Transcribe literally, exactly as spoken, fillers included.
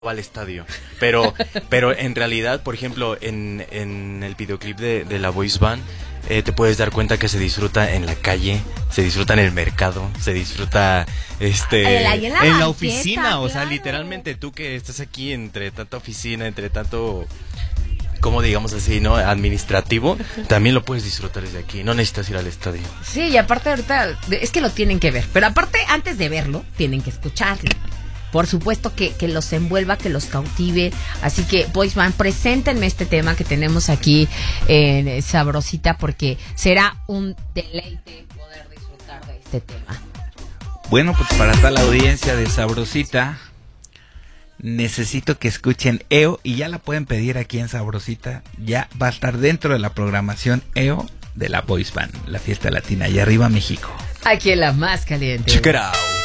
al estadio, pero pero en realidad, por ejemplo, en, en el videoclip de, de la Boys Band, eh, te puedes dar cuenta que se disfruta en la calle, se disfruta en el mercado, se disfruta este en la, en la, en banqueta, la oficina, claro. O sea, literalmente tú que estás aquí entre tanta oficina, entre tanto, como digamos así, ¿no? Administrativo, también lo puedes disfrutar desde aquí, no necesitas ir al estadio. Sí, y aparte ahorita, es que lo tienen que ver, pero aparte antes de verlo, tienen que escucharlo. Por supuesto que, que los envuelva, que los cautive. Así que, Boys Band, preséntenme este tema que tenemos aquí en Sabrosita, porque será un deleite poder disfrutar de este tema. Bueno, pues para toda la audiencia de Sabrosita, necesito que escuchen E O, y ya la pueden pedir aquí en Sabrosita. Ya va a estar dentro de la programación E O de la Boys Band, la fiesta latina. Y arriba México. Aquí en la más caliente. Check it out.